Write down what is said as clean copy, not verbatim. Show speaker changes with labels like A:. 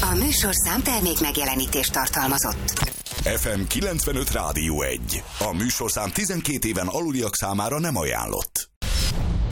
A: A műsorszám termék megjelenítést tartalmazott.
B: FM 95 Rádió 1. A műsorszám 12 éven aluliak számára nem ajánlott.